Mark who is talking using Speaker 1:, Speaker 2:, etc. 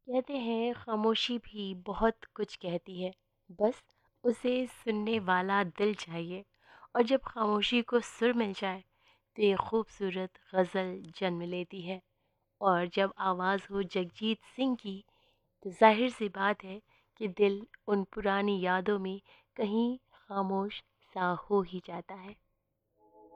Speaker 1: कहते हैं खामोशी भी बहुत कुछ कहती है। बस उसे सुनने वाला दिल चाहिए। और जब खामोशी को सुर मिल जाए तो ये खूबसूरत गज़ल जन्म लेती है। और जब आवाज़ हो जगजीत सिंह की तो जाहिर सी बात है कि दिल उन पुरानी यादों में कहीं खामोश सा हो ही जाता है।